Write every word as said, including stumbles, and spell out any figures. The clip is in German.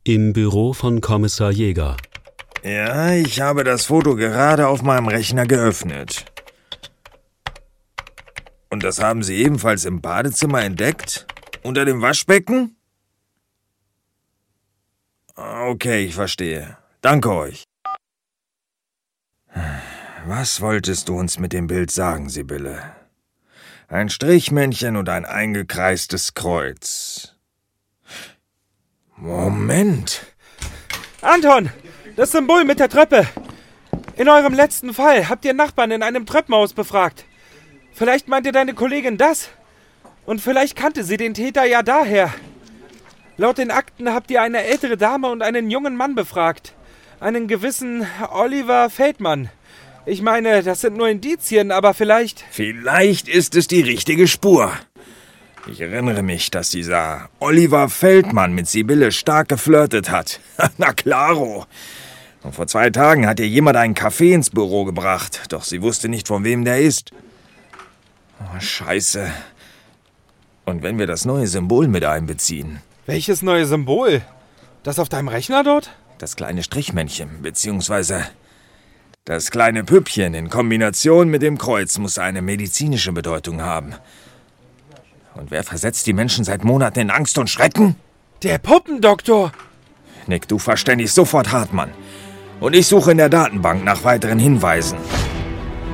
Im Büro von Kommissar Jäger. Ja, ich habe das Foto gerade auf meinem Rechner geöffnet. Und das haben Sie ebenfalls im Badezimmer entdeckt? Unter dem Waschbecken? Okay, ich verstehe. Danke euch. Was wolltest du uns mit dem Bild sagen, Sibylle? Ein Strichmännchen und ein eingekreistes Kreuz. Moment. Anton, das Symbol mit der Treppe. In eurem letzten Fall habt ihr Nachbarn in einem Treppenhaus befragt. Vielleicht meinte deine Kollegin das. Und vielleicht kannte sie den Täter ja daher. Laut den Akten habt ihr eine ältere Dame und einen jungen Mann befragt. Einen gewissen Oliver Feldmann. Ich meine, das sind nur Indizien, aber vielleicht... Vielleicht ist es die richtige Spur. Ich erinnere mich, dass dieser Oliver Feldmann mit Sibylle stark geflirtet hat. Na klaro. Und vor zwei Tagen hat ihr jemand einen Kaffee ins Büro gebracht, doch sie wusste nicht, von wem der ist. Oh, Scheiße. Und wenn wir das neue Symbol mit einbeziehen? Welches neue Symbol? Das auf deinem Rechner dort? Das kleine Strichmännchen, beziehungsweise das kleine Püppchen in Kombination mit dem Kreuz muss eine medizinische Bedeutung haben. Und wer versetzt die Menschen seit Monaten in Angst und Schrecken? Der Puppendoktor! Nick, du verständigst sofort Hartmann. Und ich suche in der Datenbank nach weiteren Hinweisen.